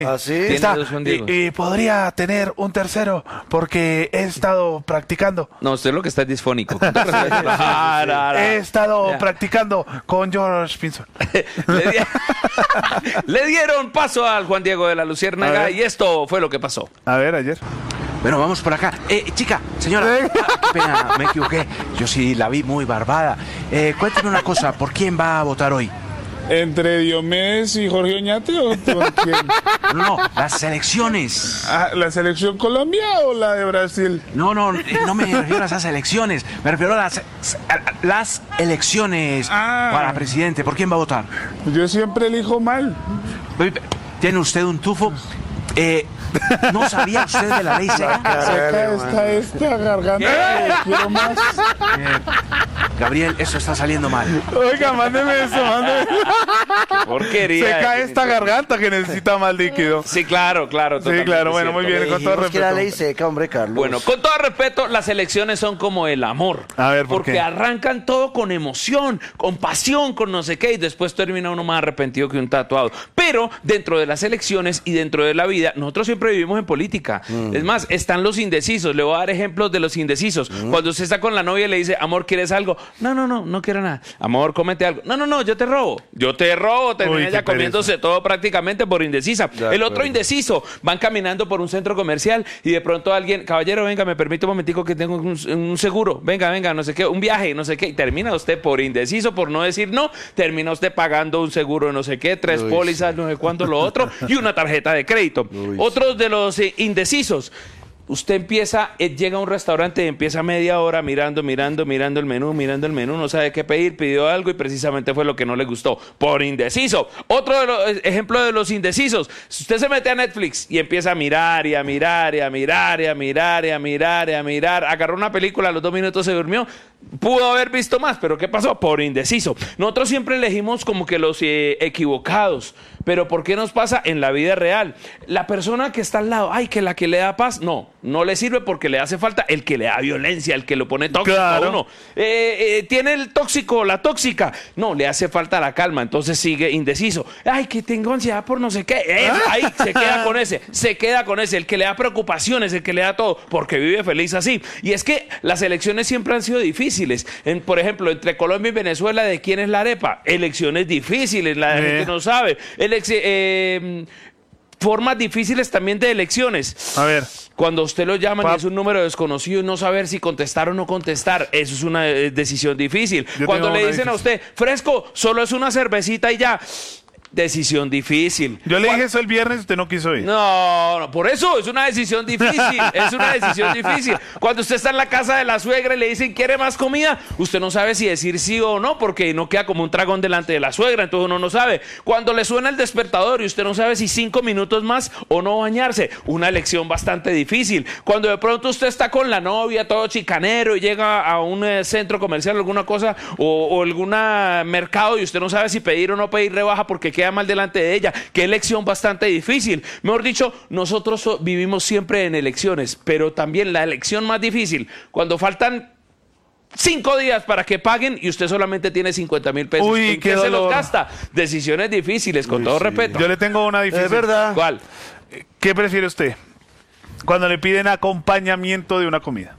¿Ah, sí? Está, y podría tener un tercero porque he estado practicando. No, usted lo que está es disfónico. He estado practicando con George Pinson. Le dieron paso al Juan Diego de la Luciérnaga y esto fue lo que pasó. A ver, ayer. Bueno, vamos por acá. Chica, señora, qué pena, me equivoqué. Yo sí la vi muy barbada. Cuénteme una cosa, ¿por quién va a votar hoy? ¿Entre Diomedes y Jorge Oñate o con quién? No, las elecciones. ¿La selección Colombia o la de Brasil? No me refiero a esas elecciones. Me refiero a las elecciones para presidente. ¿Por quién va a votar? Yo siempre elijo mal. ¿Tiene usted un tufo? ¿No sabía usted de la ley seca? Seca está esta garganta. Quiero más. Gabriel, eso está saliendo mal. Oiga, mándeme eso, mándeme. Porquería. Se cae esta garganta que necesita más líquido. Sí, claro. Sí, claro, bueno, muy bien, con todo respeto. Que la ley seca, hombre, Carlos. Bueno, con todo respeto, las elecciones son como el amor. A ver, ¿por porque qué? arrancan todo con emoción, con pasión, con no sé qué, y después termina uno más arrepentido que un tatuado. Pero dentro de las elecciones y dentro de la vida, nosotros siempre vivimos en política. Es más, están los indecisos. Le voy a dar ejemplos de los indecisos. Cuando usted está con la novia y le dice, amor, ¿quieres algo? No quiero nada. Amor, cómete algo. No, yo te robo. Termina ya comiéndose todo prácticamente por indecisa. El otro indeciso, van caminando por un centro comercial y de pronto alguien, caballero, venga, me permite un momentico que tengo un seguro. Venga, no sé qué, un viaje, no sé qué. Y termina usted por indeciso, por no decir no, termina usted pagando un seguro de no sé qué, 3 pólizas, no sé cuánto, lo otro, y una tarjeta de crédito. Otros de los indecisos. Usted llega a un restaurante y empieza media hora mirando el menú, no sabe qué pedir, pidió algo y precisamente fue lo que no le gustó, por indeciso. Otro ejemplo de los indecisos, si usted se mete a Netflix y empieza a mirar, agarró una película, a los 2 minutos se durmió, pudo haber visto más, pero ¿qué pasó? Por indeciso. Nosotros siempre elegimos como que los equivocados, pero ¿por qué nos pasa en la vida real? La persona que está al lado, que la que le da paz, no le sirve porque le hace falta el que le da violencia, el que lo pone tóxico a uno. Tiene el tóxico o la tóxica, no, le hace falta la calma, entonces sigue indeciso. Que tengo ansiedad por no sé qué. Ahí se queda con ese, el que le da preocupaciones, el que le da todo, porque vive feliz así. Y es que las elecciones siempre han sido difíciles. Por ejemplo, entre Colombia y Venezuela, ¿de quién es la arepa? Elecciones difíciles, la gente no sabe. Formas difíciles también de elecciones. A ver. Cuando usted lo llaman y es un número desconocido y no saber si contestar o no contestar, eso es una decisión difícil. Cuando le dicen a usted, fresco, solo es una cervecita y ya, decisión difícil. Yo le dije eso el viernes y usted no quiso ir. No, por eso es una decisión difícil. Cuando usted está en la casa de la suegra y le dicen, ¿quiere más comida? Usted no sabe si decir sí o no, porque no queda como un dragón delante de la suegra, entonces uno no sabe. Cuando le suena el despertador y usted no sabe si 5 minutos más o no bañarse, una elección bastante difícil. Cuando de pronto usted está con la novia, todo chicanero, y llega a un centro comercial, alguna cosa, o algún mercado, y usted no sabe si pedir o no pedir rebaja porque queda mal delante de ella. Qué elección bastante difícil. Mejor dicho, nosotros vivimos siempre en elecciones, pero también la elección más difícil, cuando faltan 5 días para que paguen y usted solamente tiene 50,000 pesos. Uy, qué se los dolor. gasta. Decisiones difíciles, con todo respeto. Yo le tengo una difícil. Es verdad. ¿Cuál? ¿Qué prefiere usted? Cuando le piden acompañamiento de una comida.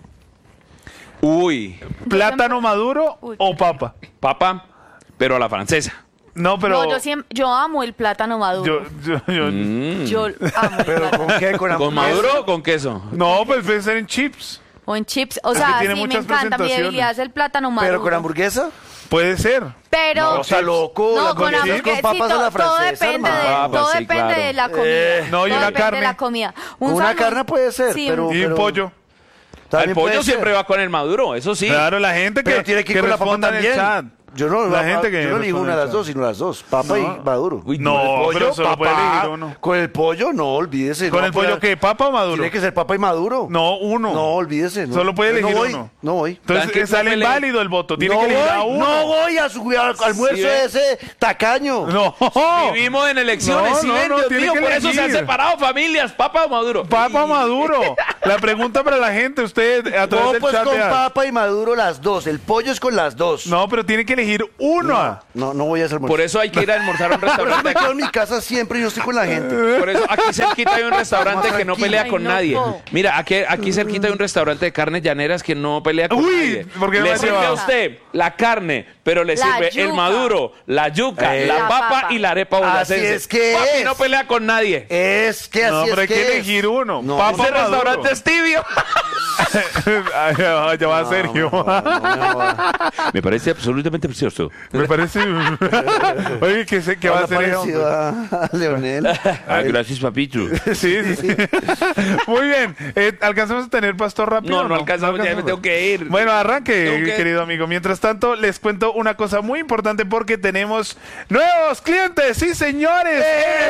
¿Plátano maduro o papa? Papa, pero a la francesa. No, pero... No, yo amo el plátano maduro. Yo amo. ¿Pero con qué? ¿Con maduro o con queso? No, pues puede ser en chips. O en chips. O Es que sea, tiene sí, me muchas encanta. Mi presentaciones. debilidad es el plátano maduro. ¿Pero con hamburguesa? Puede ser. Pero... No, está loco. No, la con hamburguesa hamburguesa. con papas a la Todo francesa, depende, hermano. todo sí, depende claro. de la comida. No, y Todo una depende carne. de la comida. Una carne puede ser, Sí. pero... Y un pollo. El también puede pollo ser. siempre va con el maduro, eso sí. Claro, la gente Pero tiene que ir con la papa responda en el también. chat. Yo no, La gente que yo no elijo responde una de en las el dos, sino las dos. Papa y maduro. Uy, No, Con el pollo, pero solo puede papá. elegir uno. Con el pollo, no, olvídese. ¿Con no, el pollo pues, qué? ¿Papa o maduro? Tiene que ser papa y maduro. No, uno. No, olvídese. No. Solo puede Yo elegir no voy, uno. No voy. Entonces ¿Qué sale papel es? inválido el voto. Tiene No que elegir a voy, uno. no voy a su almuerzo Sí, de ese tacaño. No. Vivimos en elecciones, No, ¿sí no, ven? no, Dios tiene mío, que por eso se han elegir. separado familias, papa o maduro. Papa maduro. La pregunta para la gente, usted a través No, del pues chat. con vea. papa y maduro las dos. El pollo es con las dos. No, pero tiene que elegir uno. No voy a hacer Por eso hay que ir a almorzar a un Por eso restaurante. me quedo en mi casa siempre y yo estoy con la gente. Por eso aquí cerquita hay un restaurante Más que no tranquilo. pelea Ay, con no, nadie. no. Mira, aquí cerquita hay un restaurante de carnes llaneras que no pelea con Uy, nadie. ¿por qué no le me has sirve a llevado? usted la carne, pero le La sirve el yuca. maduro, la yuca, la La papa papa. y la arepa Así boyacense. es que Papi, es. no pelea con nadie. Es que así No, pero hay es que es. elegir uno. No, Papa Ese maduro. restaurante es tibio. Ay, ya va Sergio. Me parece absolutamente precioso. Me parece. Oye, ¿qué va a hacer eso? parecido a Leonel. Gracias, papito. Sí, sí. Muy bien. ¿Alcanzamos a tener pastor rápido? No alcanzamos, ya me tengo que ir. Bueno, arranque, Tengo que- querido amigo. Mientras tanto, les cuento una cosa muy importante porque tenemos nuevos clientes. ¡Sí, señores!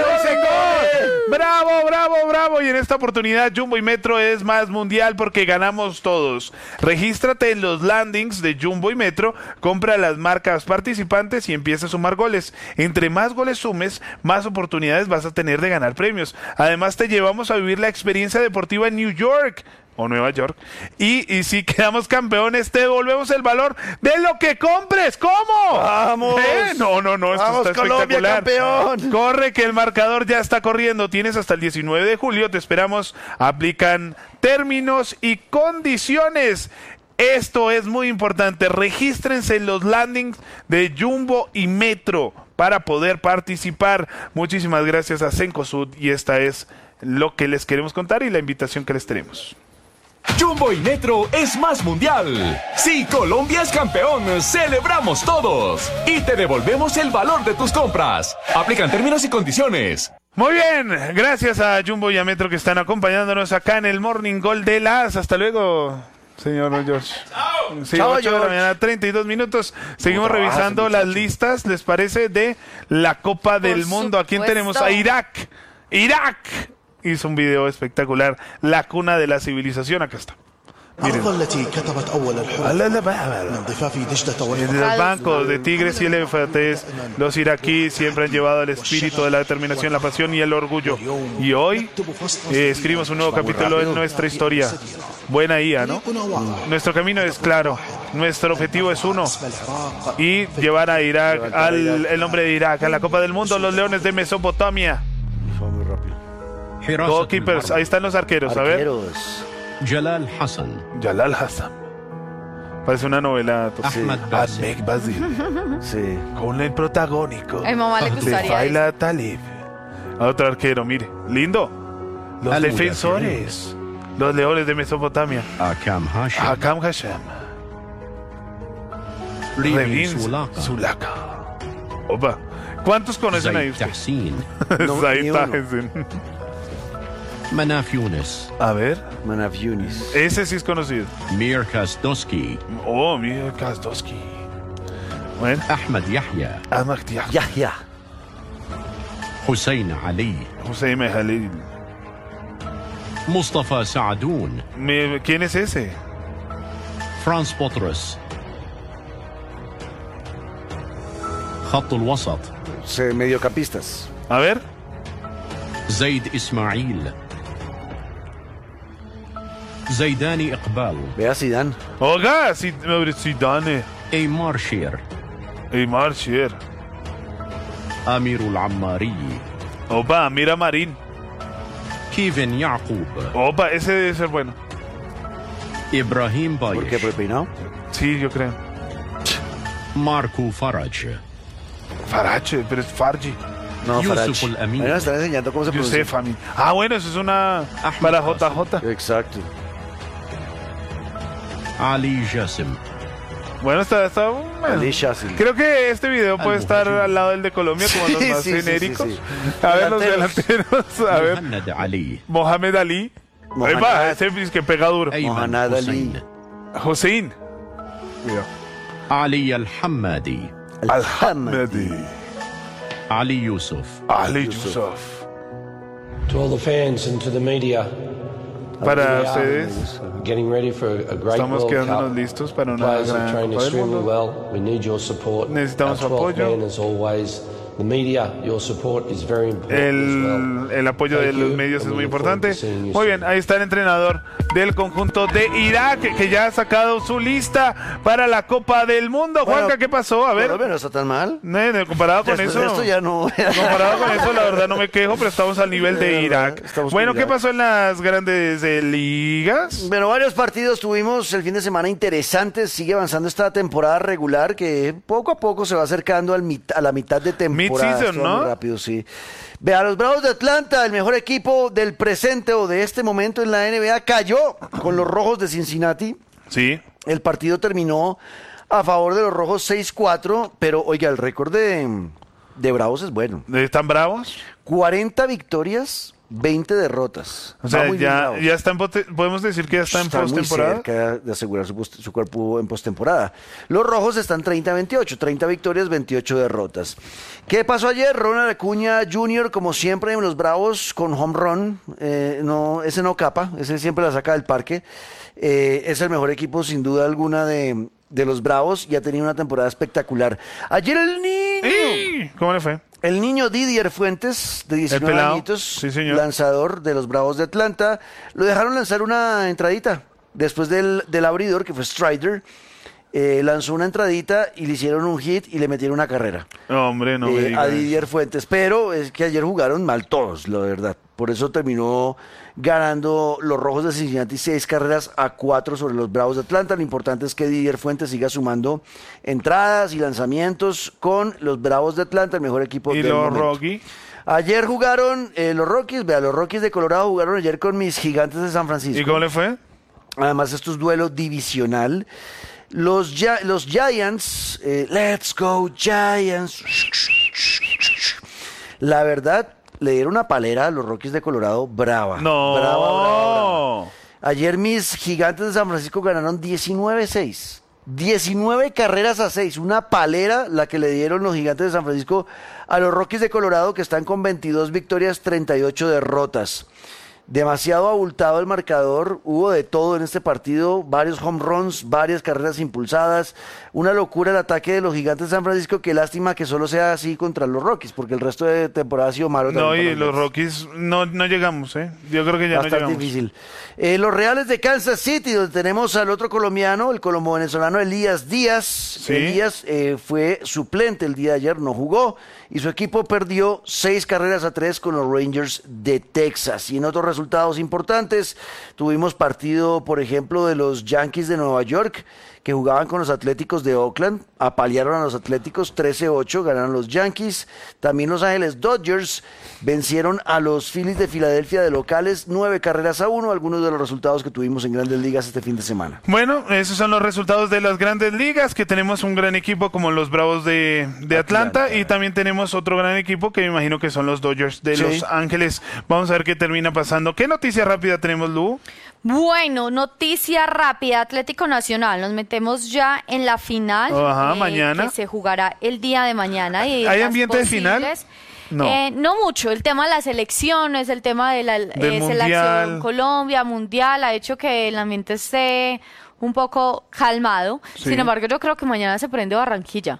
¡Bravo, bravo, bravo! Y en esta oportunidad, Jumbo y Metro es más mundial porque ganamos todos. Regístrate en los landings de Jumbo y Metro, compra las marcas participantes y empieza a sumar goles. Entre más goles sumes, más oportunidades vas a tener de ganar premios. Además, te llevamos a vivir la experiencia deportiva en New York o Nueva York. Y si quedamos campeones, te devolvemos el valor de lo que compres. ¿Cómo? ¡Vamos! No, esto ¡Vamos, está Colombia, espectacular. campeón! Corre que el marcador ya está corriendo. Tienes hasta el 19 de julio. Te esperamos. Aplican términos y condiciones. Esto es muy importante. Regístrense en los landings de Jumbo y Metro para poder participar. Muchísimas gracias a Cencosud y esta es lo que les queremos contar y la invitación que les tenemos. Jumbo y Metro es más mundial. Si Colombia es campeón, celebramos todos y te devolvemos el valor de tus compras. Aplican términos y condiciones. Muy bien, gracias a Jumbo y a Metro que están acompañándonos acá en el Morning Gold de las. Hasta luego, señor George. Sí, Chao, 8 de la George. mañana, 32 minutos. Seguimos revisando las listas, ¿les parece? De la Copa del Mundo. ¿A quién supuesto. tenemos? A Irak. Irak hizo un video espectacular. La cuna de la civilización. Acá está. الأرض التي كتبت أول الحروب من ضفاف دجلة En los bancos de tigres y elefantes, los iraquíes siempre han llevado el espíritu de la determinación, la pasión y el orgullo. Y hoy escribimos un nuevo capítulo en nuestra historia. Buena IA, ¿no? Nuestro camino es claro. Nuestro objetivo es uno. Y llevar a Irak, el nombre de Irak, a la Copa del Mundo, los Leones de Mesopotamia. Fue muy rápido. Goalkeepers, ahí están los arqueros, a ver. Arqueros. جلال حسن Jalal Hassan. Parece una novela. أحمد باسل Ahmed Bazil. Sí. Con el protagónico. A mi mamá le de gustaría Faila Talib. A otro arquero, mire. Lindo. Los Al defensores. Los leones de Mesopotamia. أكام هاشم Hakam Hashem. ريمي Revin سولاكا Sulaka. Opa. ¿Cuántos conocen ahí زيد usted? تحسين Zaid ni uno. Tahesin. مناف يونس A ver. Manaf Yunis. Ese sí es conocido. مير كاسدوسكي Oh, mira, Kazdowski. Bueno. أحمد يحيى Ahmad Yahya. Yahya. حسين علي Hussein Halil. مصطفى سعدون ¿Quién es ese? فرانس بطرس خط الوسط Mediocampistas. A ver. زيد إسماعيل زيداني إقبال Vea Zidane. Oiga, Zidane. إيمار شير Y Marchier. أمير العماري Opa, mira Marín. كيفن يعقوب Opa, ese debe ser bueno. إبراهيم ¿Por qué? بايش ¿Por el peinado? Sí, yo creo. ماركو فرج Farache, pero es Farji. No, Yusuf Farachi. el-Amin. Ahí nos están enseñando cómo se pronuncia. Yusef Amin. Ah, bueno, eso es una para JJ. Exacto. علي جاسم Bueno, está bueno. Ali Shazil. Creo que este video puede estar al lado del de Colombia como los más Sí, sí, genéricos. sí, sí. A ver, los Delanteros. delanteros. A ver, مهند علي Mohamed Ali. Mohamed- Epa, ese es que pega duro. أيمن Mohamed Ali. حسين Hussein. علي الحمادي Al-Hamadi. علي يوسف Ali Yusuf. To all the fans and to the media, Para we are ustedes, getting ready for a great estamos World quedándonos Cup. listos para una Players have gran trained Copa del extremely Mundo. well. We need your support. Necesitamos Our su 12th apoyo. man, as always, the media, your support is very important as well. El apoyo de los medios es muy importante. Muy bien, ahí está el entrenador del conjunto de Irak, que ya ha sacado su lista para la Copa del Mundo. Bueno, Juanca, ¿qué pasó? A ver. Bueno, no está tan mal. Comparado con Después eso. de esto ya no. Comparado con eso, la verdad no me quejo, pero estamos al nivel de Irak. Bueno, ¿qué pasó en las grandes ligas? Bueno, varios partidos tuvimos el fin de semana interesantes. Sigue avanzando esta temporada regular que poco a poco se va acercando a la mitad de temporada. Mid-season, Esto va ¿no? muy rápido, sí. Vea, los Bravos de Atlanta, el mejor equipo del presente o de este momento en la NBA, cayó con los Rojos de Cincinnati. Sí. El partido terminó a favor de los Rojos 6-4, pero oiga, el récord de Bravos es bueno. ¿Están bravos? 40 victorias, 20 derrotas. O sea, Va muy bien ya Bravos. está podemos decir que ya está en Está muy postemporada. cerca de asegurar su cuerpo en postemporada. Los Rojos están 30-28, 30 victorias, 28 derrotas. ¿Qué pasó ayer? Ronald Acuña Jr., como siempre en los Bravos, con home run. Ese no capa, ese siempre la saca del parque. Es el mejor equipo, sin duda alguna, de los Bravos y ha tenido una temporada espectacular. Ayer el niño... ¿Cómo le fue? El niño Didier Fuentes, de 19 añitos, sí, señor, lanzador de los Bravos de Atlanta, lo dejaron lanzar una entradita. Después del abridor, que fue Strider, lanzó una entradita y le hicieron un hit y le metieron una carrera. Hombre, no me digas. A Didier Fuentes. Pero es que ayer jugaron mal todos, la verdad. Por eso terminó ganando los Rojos de Cincinnati 6-4 sobre los Bravos de Atlanta. Lo importante es que Didier Fuentes siga sumando entradas y lanzamientos con los Bravos de Atlanta, el mejor equipo del momento. ¿Y los Rockies? Ayer jugaron los Rockies, los Rockies de Colorado jugaron ayer con mis Gigantes de San Francisco. ¿Y cómo le fue? Además, esto es duelo divisional. Los Giants, let's go Giants. La verdad, le dieron una palera a los Rockies de Colorado brava. No. Brava. Ayer mis Gigantes de San Francisco ganaron 19-6. 19 carreras a 6. Una palera la que le dieron los Gigantes de San Francisco a los Rockies de Colorado, que están con 22 victorias, 38 derrotas. Demasiado abultado el marcador, hubo de todo en este partido, varios home runs, varias carreras impulsadas, una locura el ataque de los Gigantes de San Francisco, qué lástima que solo sea así contra los Rockies, porque el resto de temporada ha sido malo. No, y los Rockies no llegamos, yo creo que ya bastante no llegamos. Difícil. Los Reales de Kansas City, donde tenemos al otro colombiano, el colombo-venezolano Elías Díaz. ¿Sí? Elías fue suplente el día de ayer, no jugó, y su equipo perdió 6-3 con los Rangers de Texas. Y en otros resultados importantes, tuvimos partido, por ejemplo, de los Yankees de Nueva York, que jugaban con los Atléticos de Oakland, apalearon a los Atléticos 13-8, ganaron los Yankees. También Los Ángeles Dodgers vencieron a los Phillies de Filadelfia de locales 9-1, algunos de los resultados que tuvimos en Grandes Ligas este fin de semana. Bueno, esos son los resultados de las Grandes Ligas, que tenemos un gran equipo como los Bravos de Atlanta, y también tenemos otro gran equipo que me imagino que son los Dodgers de Los Ángeles. Vamos a ver qué termina pasando. ¿Qué noticia rápida tenemos, Lu? Bueno, noticia rápida, Atlético Nacional, nos metemos ya en la final. Mañana. Que se jugará el día de mañana. Y ¿Hay ambiente de final? No. No mucho, el tema de las elecciones, el tema de la selección Colombia, Mundial, ha hecho que el ambiente esté un poco calmado. Sí. Sin embargo, yo creo que mañana se prende Barranquilla.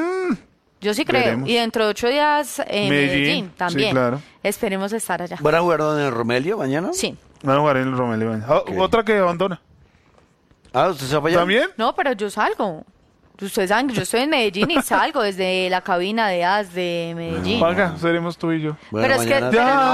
Yo sí creo. Veremos. Y dentro de 8 días Medellín también. Sí, claro. Esperemos estar allá. ¿Van a jugar en el Romelio mañana? Sí. Van a jugar en el Romelio. Otra que abandona. ¿Usted se va allá? ¿También? No, pero yo salgo. Ustedes saben que yo estoy en Medellín y salgo desde la cabina de AS de Medellín. Paga, seremos tú y yo. Bueno, pero es que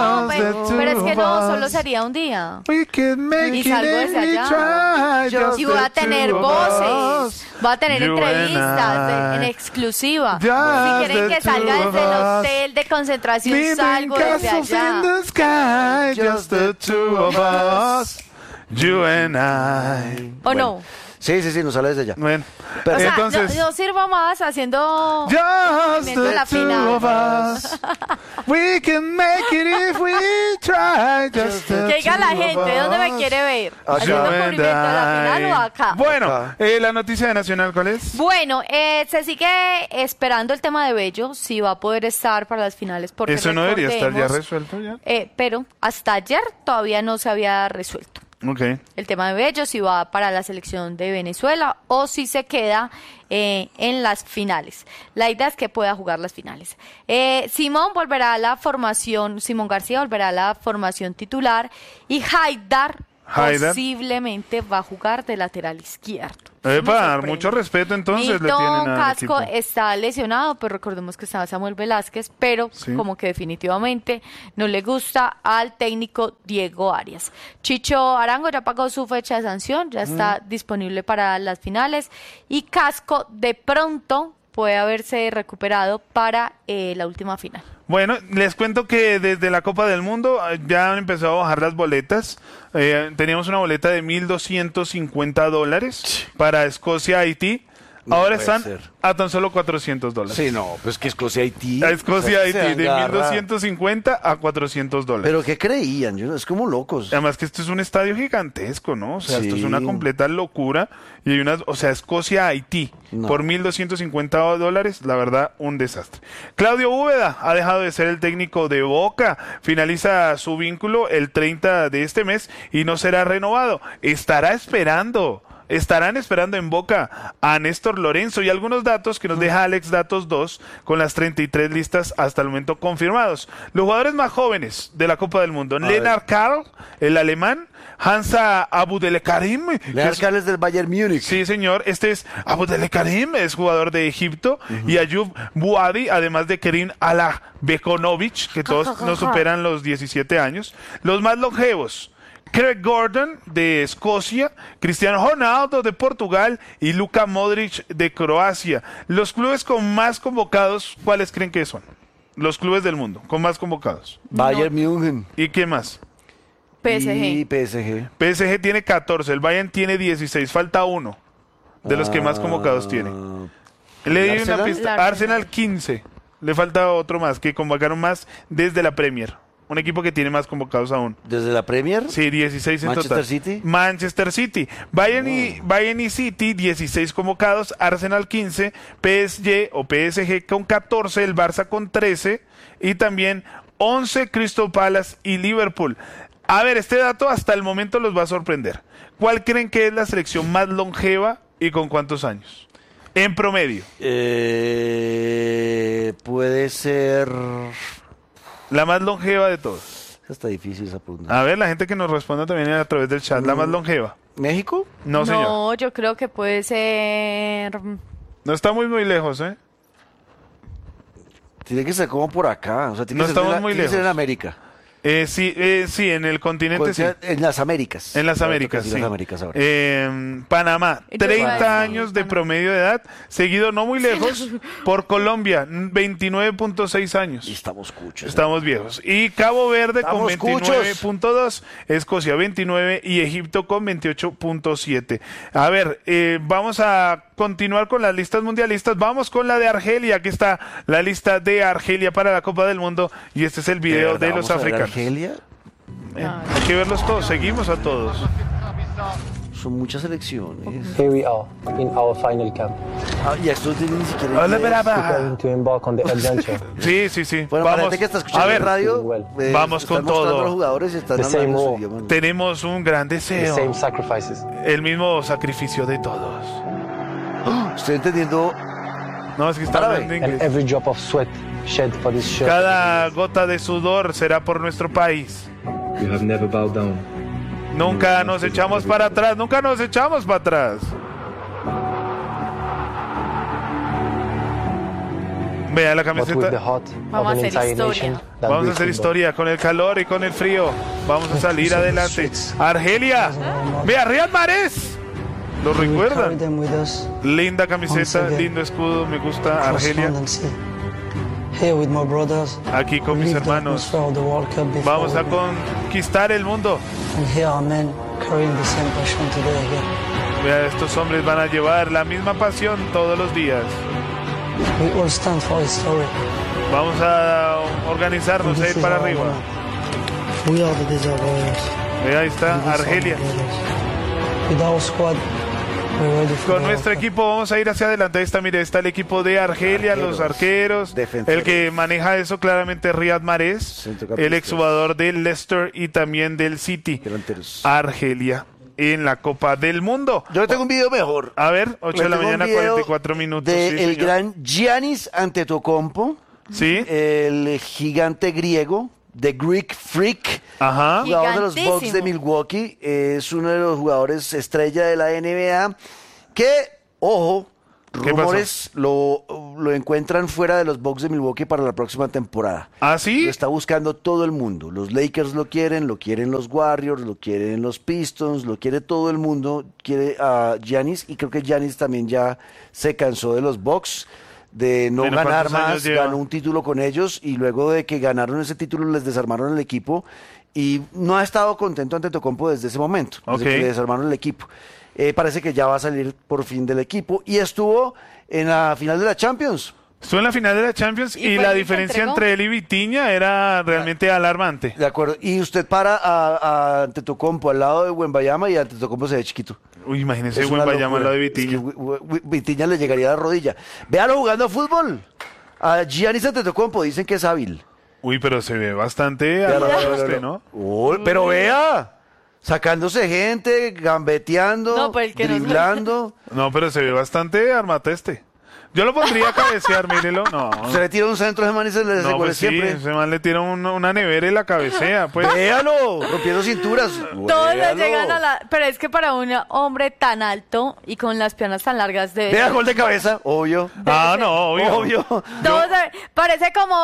no, solo sería un día. Y salgo desde allá. Y voy a tener voces, voy a tener entrevistas en exclusiva. Si quieren que salga desde el hotel de concentración, salgo desde allá. Just the two of us, you and I. ¿O no? Sí, nos sale desde allá. Bueno, o sea, entonces, yo sirvo más haciendo just the la two final. of us. We can make it if we try. Just the Que diga two la of gente, ¿dónde me us. quiere ver? Acá. ¿Haciendo cubrimiento de la final o acá? Bueno, la noticia de Nacional, ¿cuál es? Bueno, se sigue esperando el tema de Bello, si va a poder estar para las finales. Porque Eso no debería estar ya recordemos, resuelto ya. pero hasta ayer todavía no se había resuelto. Okay. El tema de Bello, si va para la selección de Venezuela o si se queda en las finales. La idea es que pueda jugar las finales. Simón García volverá a la formación titular y Haidar posiblemente va a jugar de lateral izquierdo. Mucho respeto entonces le tienen al Casco equipo. está lesionado, pues recordemos que estaba Samuel Velázquez, pero como que definitivamente no le gusta al técnico Diego Arias. Chicho Arango ya pagó su fecha de sanción, ya está disponible para las finales y Casco de pronto puede haberse recuperado para la última final. Bueno, les cuento que desde la Copa del Mundo ya han empezado a bajar las boletas. Teníamos una boleta de $1,250 para Escocia-Haití. Ahora están a tan solo $400. Sí, no, pues que Escocia-Haití. A Escocia-Haití, de 1,250 a $400. ¿Pero qué creían? Es como locos. Además que esto es un estadio gigantesco, ¿no? O sea, esto es una completa locura. Y hay Escocia-Haití por $1,250, la verdad, un desastre. Claudio Úbeda ha dejado de ser el técnico de Boca. Finaliza su vínculo el 30 de este mes y no será renovado. Estarán esperando en Boca a Néstor Lorenzo y algunos datos que nos deja Alex Datos 2 con las 33 listas hasta el momento confirmados. Los jugadores más jóvenes de la Copa del Mundo: Lennart Karl, el alemán; Hansa Aboudelkarim. Lennart Karl es del Bayern Múnich. Sí, señor. Este es Aboudelkarim, es jugador de Egipto. Y Ayub Buadi, además de Kerim Alabekonovic, que todos no superan los 17 años. Los más longevos: Craig Gordon de Escocia, Cristiano Ronaldo de Portugal y Luka Modric de Croacia. Los clubes con más convocados, ¿cuáles creen que son? Los clubes del mundo con más convocados. Bayern München. ¿Y qué más? PSG. PSG tiene 14, el Bayern tiene 16, falta uno de los que más convocados tiene. Le di una pista. Arsenal 15, le falta otro más que convocaron más desde la Premier. Un equipo que tiene más convocados aún. ¿Desde la Premier? Sí, 16 en total. Manchester City. Bayern y City, 16 convocados. Arsenal 15. PSG con 14. El Barça con 13. Y también 11 Crystal Palace y Liverpool. A ver, este dato hasta el momento los va a sorprender. ¿Cuál creen que es la selección más longeva y con cuántos años? En promedio. Puede ser... La más longeva de todos. Está difícil esa pregunta. A ver, la gente que nos responda también a través del chat. La más longeva. ¿México? No, señor. No, yo creo que puede ser... No está muy lejos, ¿eh? Tiene que ser como por acá. O sea, tiene no que estamos ser muy lejos. Tiene que ser en América. Sí, en el continente sí. En las Américas. En las Américas, sí. Las Américas ahora. Panamá, 30 años de promedio de edad, seguido no muy lejos por Colombia, 29.6 años. Y estamos cuchos. Estamos viejos. Y Cabo Verde con 29.2, Escocia 29 y Egipto con 28.7. A ver, vamos a continuar con las listas mundialistas. Vamos con la de Argelia. Aquí está la lista de Argelia para la Copa del Mundo y este es el video de los africanos. Argelia? Hay que verlos todos, seguimos a todos. Son muchas elecciones. Here we are in our final camp. Y esto ni siquiera... Preparing to embark on the adventure. Sí. Bueno, para la gente que está escuchando en radio, vamos con todo. Los jugadores están tenemos un gran deseo. The same sacrifices. El mismo sacrificio de todos. Estoy entendiendo. No, es que está hablando en inglés. And every drop of sweat shed for this shirt. Cada gota de sudor será por nuestro país. You have never bowed down. Nunca nos echamos para atrás, nunca nos echamos para atrás. Vea la camiseta. Vamos a hacer historia. Vamos a hacer historia con el calor y con el frío. Vamos a salir adelante. Argelia. Vea, Riyad Mahrez. ¿Lo recuerdan? Linda camiseta, lindo escudo, me gusta Argelia. Aquí con mis hermanos. Vamos a conquistar el mundo. Vea, estos hombres van a llevar la misma pasión todos los días. Vamos a organizarnos a ir para arriba. We are the desire warriors. Ahí está Argelia. With our squad, Con nuestro equipo vamos a ir hacia adelante. Ahí está, mire, está el equipo de Argelia, los arqueros. El que maneja eso claramente es Riyad Mahrez, el exjugador del Leicester y también del City. Argelia en la Copa del Mundo. Yo tengo un video mejor. A ver, 8 de la mañana, 44 minutos. El gran Giannis Antetokounmpo, ¿sí? El gigante griego, The Greek Freak, jugador de los Bucks de Milwaukee, es uno de los jugadores estrella de la NBA, que, ojo, rumores lo encuentran fuera de los Bucks de Milwaukee para la próxima temporada. ¿Ah, sí? Lo está buscando todo el mundo. Los Lakers lo quieren los Warriors, lo quieren los Pistons, lo quiere todo el mundo, quiere a Giannis, y creo que Giannis también ya se cansó de los Bucks, de no ganar más, ganó un título con ellos y luego de que ganaron ese título les desarmaron el equipo y no ha estado contento Antetokounmpo desde ese momento, desde que le desarmaron el equipo. Parece que ya va a salir por fin del equipo y estuvo en la final de la Champions. Estuvo en la final de la Champions y la diferencia entre él y Vitinha era realmente alarmante. De acuerdo, y usted para a Antetokounmpo al lado de Wembanyama y Antetokounmpo se ve chiquito. Uy, imagínese Wembanyama al lado de Vitinha. Es que Vitinha le llegaría a la rodilla. Véalo jugando a fútbol. A Giannis Antetokounmpo dicen que es hábil. Uy, pero se ve bastante ¿no? Pero vea, sacándose gente, gambeteando, driblando. No, pero se ve bastante armateste. Yo lo pondría a cabecear, mírelo. No. Se le tira un centro de man y se le pues siempre. Sí, ese man le tira una nevera y la cabecea, pues. Véalo, rompiendo cinturas. Todos le llegan a la... Pero es que para un hombre tan alto y con las piernas tan largas debe... Vea, gol de cabeza, obvio. Obvio. Todos parece como...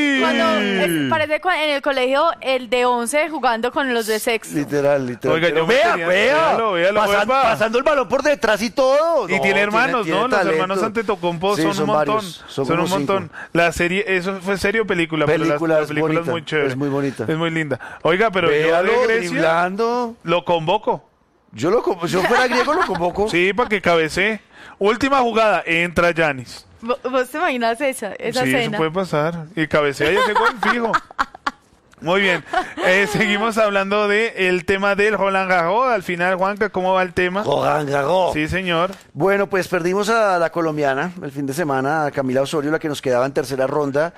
parece en el colegio el de 11 jugando con los de sexto. Literal. Oiga, Véalo. Pasando el balón por detrás y todo. Y tiene hermanos, ¿no? Los hermanos Antetokounmpo son un montón. Son un montón. La serie, ¿eso fue serie o película? La película es muy chévere. Es muy bonita. Es muy linda. Oiga, pero véalo, yo de Grecia driblando. Lo convoco. Si yo fuera griego lo convoco. Sí, para que cabecee. Última jugada, entra Giannis. ¿Vos te imaginas esa escena? Sí, eso puede pasar. Y cabecea y ese gol fijo. Muy bien, seguimos hablando del tema del Roland Garros. Al final, Juanca, ¿cómo va el tema? Roland Garros. Sí, señor. Bueno, pues perdimos a la colombiana el fin de semana, a Camila Osorio, la que nos quedaba en tercera ronda.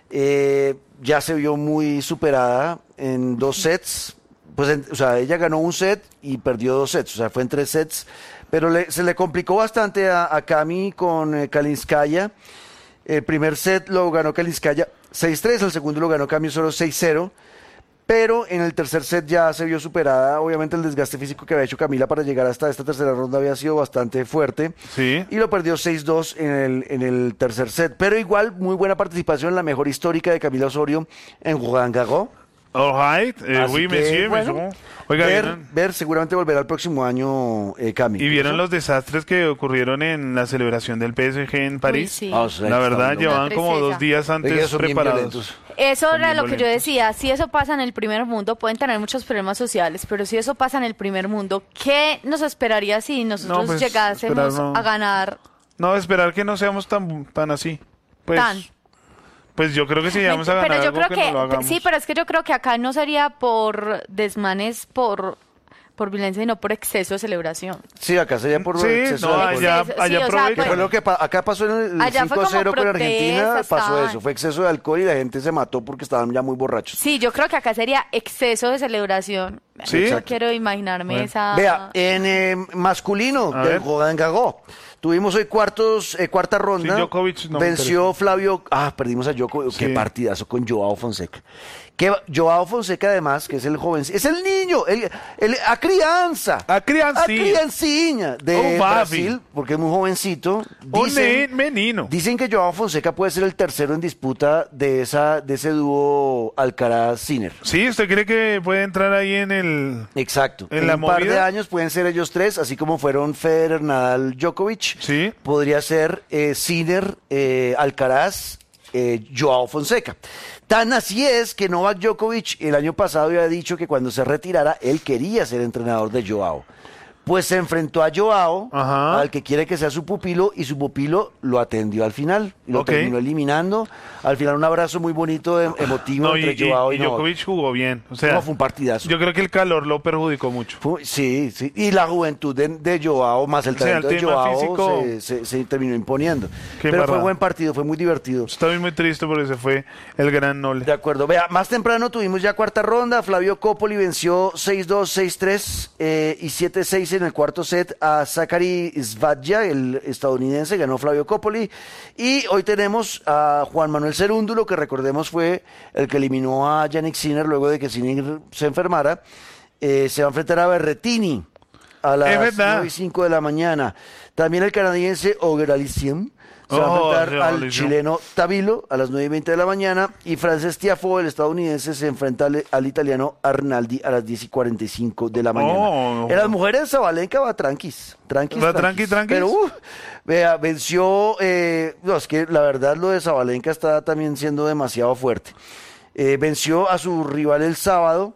Ya se vio muy superada en 2 sets. Pues, ella ganó un set y perdió 2 sets, fue en 3 sets. Pero se le complicó bastante a Cami con Kalinskaya. El primer set lo ganó Kalinskaya 6-3, el segundo lo ganó Cami solo 6-0, pero en el tercer set ya se vio superada. Obviamente el desgaste físico que había hecho Camila para llegar hasta esta tercera ronda había sido bastante fuerte, y lo perdió 6-2 en el tercer set, pero igual muy buena participación, la mejor histórica de Camila Osorio en Roland Garros. All right, oui, monsieur. Oiga, ver, seguramente volverá el próximo año, Cami. ¿Y vieron los desastres que ocurrieron en la celebración del PSG en París? Sí. La verdad, llevaban como 2 días antes preparados. Eso era lo que yo decía. Si eso pasa en el primer mundo, pueden tener muchos problemas sociales, pero si eso pasa en el primer mundo, ¿qué nos esperaría si nosotros llegásemos a ganar? No, esperar que no seamos tan así. Pues yo creo que si llegamos a ganar pero yo algo creo que no lo hagamos. Sí, pero es que yo creo que acá no sería por desmanes, por violencia y no por exceso de celebración. Sí, acá sería por exceso de alcohol. Allá aprovecha. Fue lo que acá pasó en el 5-0 con Argentina, pasó eso, fue exceso de alcohol y la gente se mató porque estaban ya muy borrachos. Sí, yo creo que acá sería exceso de celebración. ¿Sí? Yo quiero imaginarme esa... Vea, en masculino del Roland Garros, tuvimos hoy cuarta ronda. Sí, Djokovic venció Flavio. Perdimos a Djokovic. Qué partidazo con Joao Fonseca. Joao Fonseca, además, que es el joven, es el niño, a criancinha de Brasil, porque es muy jovencito. Dicen que Joao Fonseca puede ser el tercero en disputa de ese dúo Alcaraz-Sinner. Sí, ¿usted cree que puede entrar ahí en el... Exacto. En la un par movida de años pueden ser ellos 3, así como fueron Federer, Nadal, Djokovic. Sí. Podría ser Sinner, Alcaraz, Joao Fonseca. Tan así es que Novak Djokovic el año pasado había dicho que cuando se retirara él quería ser entrenador de Joao. Pues se enfrentó a Joao, Ajá. al que quiere que sea su pupilo, y su pupilo lo atendió al final. Lo Ok. terminó eliminando. Al final un abrazo muy bonito, emotivo No, entre Joao y Novak. Djokovic jugó bien. O sea, No, fue un partidazo. yo creo que el calor lo perjudicó mucho. Sí. Y la juventud de Joao, más el O sea, talento el de tema Joao, físico. se terminó imponiendo. Qué Pero fue embarrada. buen partido, fue muy divertido. Estoy muy triste porque se fue el gran Nole. De acuerdo. Vea, más temprano tuvimos ya cuarta ronda. Flavio Coppoli venció 6-2, 6-3 y 7-6 en el cuarto set a Zachary Svadja, el estadounidense. Ganó Flavio Coppoli. Y hoy tenemos a Juan Manuel Cerúndulo, que recordemos fue el que eliminó a Yannick Sinner luego de que Sinner se enfermara. Se va a enfrentar a Berrettini a Es las verdad. 9:05 de la mañana. También el canadiense Auger Aliassime se va a enfrentar Auger al Aliassime. chileno Tabilo a las 9:20 de la mañana, y Frances Tiafoe, el estadounidense, se enfrenta al italiano Arnaldi a las 10:45 de la mañana. Oh. En las mujeres, Sabalenka va tranquis. Va tranquis. Pero, vea, venció, no, es que la verdad lo de Sabalenka está también siendo demasiado fuerte. Venció a su rival el sábado,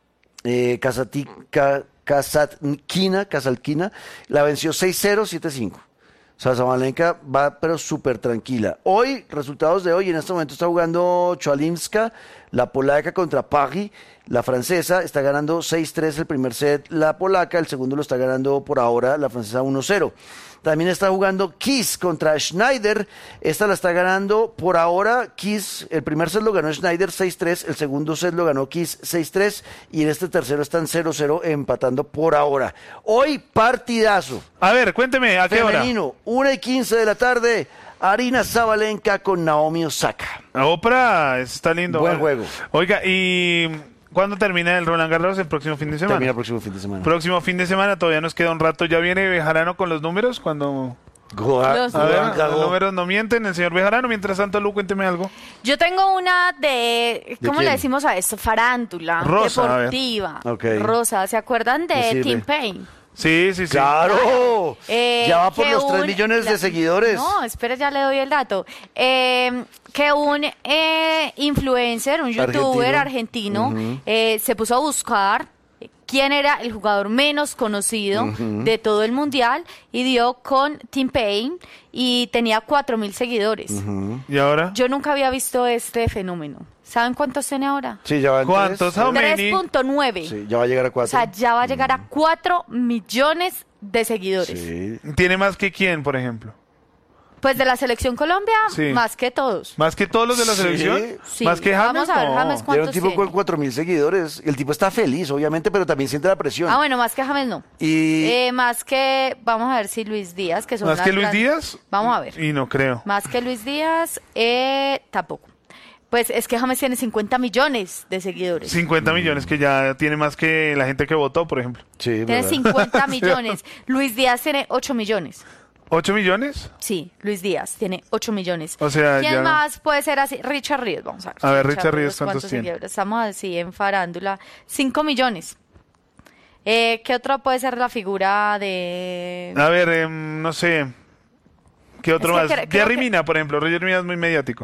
Kasatkina, la venció 6-0, 7-5. O sea, Sabalenka va pero súper tranquila. Hoy, resultados de hoy, en este momento está jugando Choalimska, la polaca contra Paggi, la francesa, está ganando 6-3 el primer set la polaca, el segundo lo está ganando por ahora la francesa 1-0. También está jugando Kiss contra Schneider, esta la está ganando por ahora Kiss, el primer set lo ganó Schneider 6-3, el segundo set lo ganó Kiss 6-3 y en este tercero están 0-0 empatando por ahora. Hoy partidazo. A ver, cuénteme, ¿a qué hora? Femenino, 1:15 de la tarde, Aryna Sabalenka con Naomi Osaka. Oprah, está lindo. Buen juego. Oiga, ¿y cuándo termina el Roland Garros? El próximo fin de semana. Termina el próximo fin de semana. Próximo fin de semana, todavía nos queda un rato. ¿Ya viene Bejarano con los números? Cuando... Los A ver, números. los números no mienten, el señor Bejarano. Mientras tanto, Lu, cuénteme algo. Yo tengo una de, ¿cómo quién? le decimos a esto? Farándula, Rosa, a ver. deportiva. Ok. Rosa, ¿se acuerdan Me de sirve. Tim Payne? Sí. ¡Claro! Ya va por que los 3 millones de seguidores. No, espera, ya le doy el dato. Que un influencer, un youtuber argentino, se puso a buscar quién era el jugador menos conocido de todo el mundial y dio con Tim Payne y tenía 4.000 seguidores. ¿Y ahora? Yo nunca había visto este fenómeno. ¿Saben cuántos tiene ahora? Sí, ya va en ¿Cuántos? 3. How many? 3.9. Sí, ya va a llegar a O 4. sea, ya va a llegar a 4 millones de seguidores. Sí. ¿Tiene más que quién, por ejemplo? Pues de la selección Colombia, Sí. más que todos. ¿Más que todos los de la Sí. selección? Sí. ¿Más que James? Vamos a ver, No. James, Era un ¿cuántos tipo tiene? con 4.000 seguidores. El tipo está feliz, obviamente, pero también siente la presión. Ah, bueno, más que James no. Y Más que, vamos a ver si Luis Díaz, que son ¿Más las que Luis grandes- Díaz? Vamos a ver. Y no creo. Más que Luis Díaz, tampoco. Pues es que James tiene 50 millones de seguidores. 50 millones, que ya tiene más que la gente que votó, por ejemplo. sí, Tiene ¿verdad? 50 millones. Luis Díaz tiene 8 millones. ¿8 millones? Sí, Luis Díaz tiene 8 millones. O sea, ¿Quién ya- más puede ser así? Richard Ríos, vamos a ver. A ver, Richard Ríos, ¿cuántos ¿cuántos tiene? seguidores? Estamos así en farándula. 5 millones. ¿Qué otra puede ser la figura de...? A ver, no sé. ¿Qué otro Es que más? creo Jerry que- Mina, por ejemplo. Jerry Mina es muy mediático.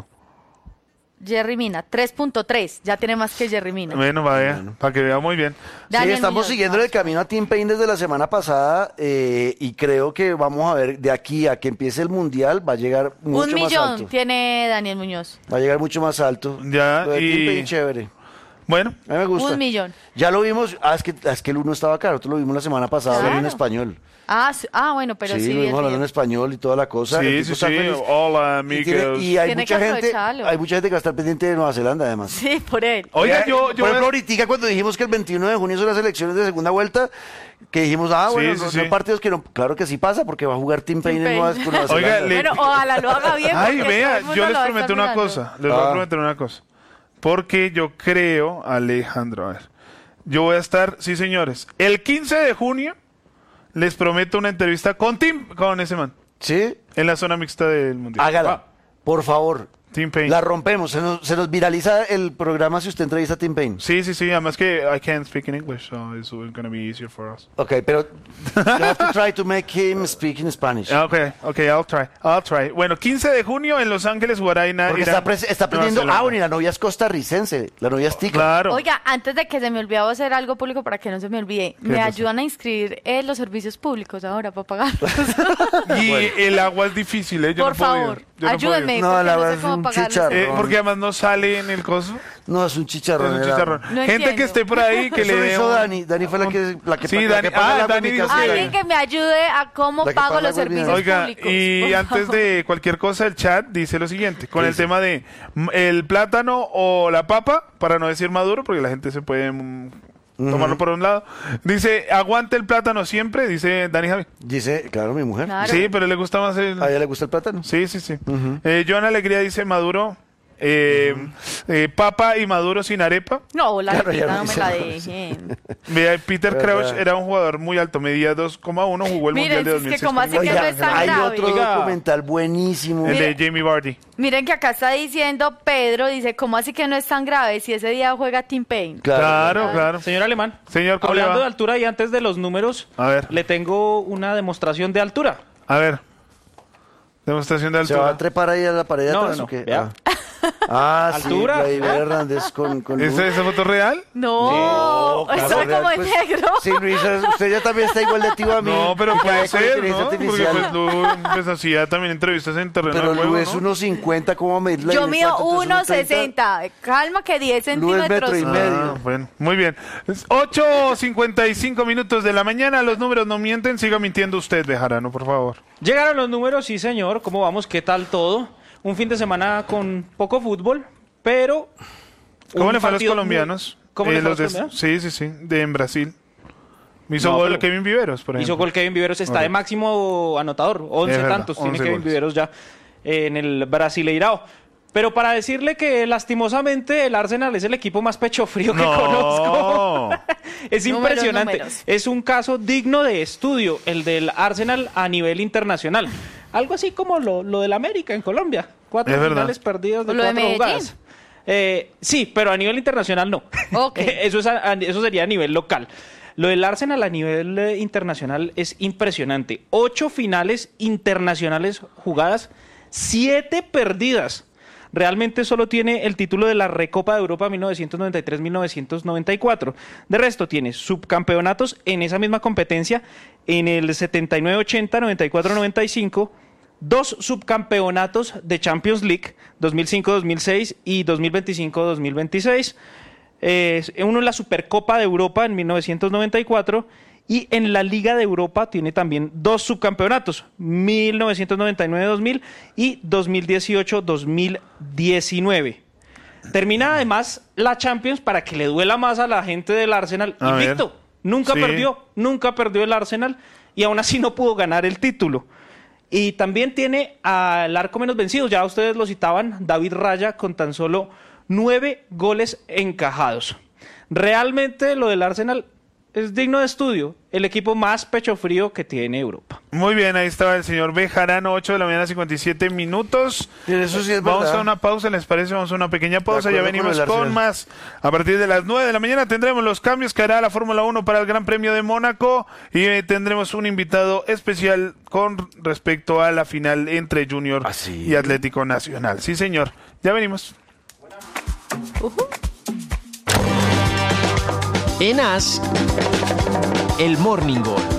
Jerry Mina, 3.3. Ya tiene más que Jerry Mina. Bueno, vaya, para que vea muy bien. Sí, Daniel estamos Muñoz, siguiendo no. el camino a Tim Payne desde la semana pasada y creo que vamos a ver, de aquí a que empiece el Mundial, va a llegar mucho 1 más millón alto. tiene Daniel Muñoz. Va a llegar mucho más alto. Ya, Lo de Tim y- Payne, chévere. Bueno, A mí me gusta. 1 millón. Ya lo vimos. Es que el uno estaba caro. Nosotros lo vimos la semana pasada Claro. hablando en español. Bueno, pero sí. sí, lo bien, vimos hablando en bien. español y toda la cosa. El sí, tipo sí, está sí. feliz. Hola, Y, tiene- amigos. y hay Tiene mucha que gente. aprovecharlo. Hay mucha gente que va a estar pendiente de Nueva Zelanda, además. Sí, por él. Oiga, yo Por ejemplo, ahorita cuando dijimos que el 21 de junio son las elecciones de segunda vuelta, que dijimos, bueno, Sí, no sí, son sí. partidos que no. Claro que sí pasa, porque va a jugar Tim Payne en Nueva Payne. Zelanda. Oiga, Bueno, ojalá lo haga bien. Ay, porque todo vea, el mundo yo les lo va a prometo estar una mirando. cosa. Les voy a prometer una cosa. Porque yo creo, Alejandro, a ver. Yo voy a estar, sí, señores, el 15 de junio les prometo una entrevista con ese man, ¿Sí? en la zona mixta del Mundial. Hágala. Por favor. Tim Payne. La rompemos. Se nos viraliza el programa si usted entrevista a Tim Payne. Sí. Además que I can't speak in English, so it's going to be easier for us. Okay, pero you have to try to make him speak in Spanish. Okay, I'll try. Bueno, 15 de junio en Los Ángeles jugará Porque está aprendiendo. Y la novia es costarricense. La novia es tica. Claro. Oiga, antes de que se me olvidara hacer algo público para que no se me olvide, me ayudan a inscribir los servicios públicos ahora para pagarlos. Y el agua es difícil, ¿eh? Por favor, ayúdenme. No, la verdad sé cómo pagarlo. Porque además no sale en el coso. No, es un chicharrón. No Gente entiendo. que esté por ahí que Eso le lo dé hizo un- Dani. Dani fue la que Sí, la que paga el agua Dani en mi dijo casa. que- Alguien que me ayude a cómo La que pago paga los el agua en mi servicios Oiga, públicos. y por antes favor. de cualquier cosa, el chat dice lo siguiente, con el tema de el plátano o la papa, para no decir maduro, porque la gente se puede tomarlo por un lado. Dice, aguante el plátano siempre, dice Dani Javi. Dice, claro, mi mujer. Claro. Sí, pero le gusta más el... ¿A ella le gusta el plátano? Sí. Joan Alegría dice maduro, papa y maduro sin arepa. No, la Claro, repita, ya no me dice, la no. dejen. Mira, Peter Verdad. Crouch era un jugador muy alto, medía 2,1, jugó el Miren, Mundial de es 2006. que como así que Oiga, no es tan hay grave. otro Oiga. documental buenísimo. El de Jamie Vardy. Miren que acá está diciendo Pedro, dice, ¿cómo así que no es tan grave si ese día juega Tim Payne? Claro. Señor Alemán, Señor, ¿cómo le hablando va? de altura y antes de los números, A ver. le tengo una demostración de altura. A ver. Demostración de ¿Se va a altura. trepar ahí a la pared de No, atrás no, o qué? vea. Sí, Altura. Vladimir Hernández con ¿Esa foto real? No, claro, está real, como en pues, negro. Sí, Luisa, usted ya también está igual de tío a mí. No, pero Y puede cae con ser, inteligencia ¿no? Porque artificial. pues tú pues, hacía también entrevistas en terreno Pero de juego, Lu es ¿no? 1.50, ¿cómo va a medir la Yo mido ¿Cuánto? Entonces, 1.60. Calma que 10 Lu es metro centímetros. y medio. Bueno, muy bien. Es 8:55 minutos de la mañana. Los números no mienten. Siga mintiendo usted, Bejarano, por favor. Llegaron los números, sí señor, ¿cómo vamos? ¿Qué tal todo? Un fin de semana con poco fútbol, pero... ¿Cómo un le fue a los partido colombianos? muy- ¿Cómo le fue a los de- colombianos? Sí, en Brasil. Hizo No, gol pero- Kevin Viveros, por ejemplo. Hizo gol Kevin Viveros, está Ok. de máximo anotador, 11 Es verdad, tantos tiene 11 Kevin goles. Viveros ya en el Brasileirao. Pero para decirle que lastimosamente el Arsenal es el equipo más pecho frío que No. conozco. Es Números, impresionante. números. Es un caso digno de estudio, el del Arsenal a nivel internacional. Algo así como lo del América en Colombia. 4 Es verdad. finales perdidas de ¿O lo de 4 Medellín? jugadas. Sí, pero a nivel internacional no. Ok. Eso sería a nivel local. Lo del Arsenal a nivel internacional es impresionante. 8 finales internacionales jugadas, 7 perdidas. Realmente solo tiene el título de la Recopa de Europa 1993-1994. De resto tiene subcampeonatos en esa misma competencia en el 79-80, 94-95, 2 subcampeonatos de Champions League 2005-2006 y 2025-2026. Uno en la Supercopa de Europa en 1994 y en la Liga de Europa tiene también 2 subcampeonatos, 1999-2000 y 2018-2019. Termina además la Champions para que le duela más a la gente del Arsenal. A ver. Invicto, nunca Sí. nunca perdió el Arsenal y aún así no pudo ganar el título. Y también tiene al arco menos vencido, ya ustedes lo citaban, David Raya con tan solo 9 goles encajados. Realmente lo del Arsenal es digno de estudio, el equipo más pecho frío que tiene Europa. Muy bien, ahí estaba el señor Bejarano, 8 de la mañana, 57 minutos. Eso sí es Vamos verdad. a una pausa, ¿les parece? Vamos a una pequeña pausa, ya acuerdo venimos con el con Arsenal. más. A partir de las 9 de la mañana tendremos los cambios que hará la Fórmula 1 para el Gran Premio de Mónaco y tendremos un invitado especial con respecto a la final entre Junior y Atlético Nacional. Sí, señor. Ya venimos. En As, el Morning Gol.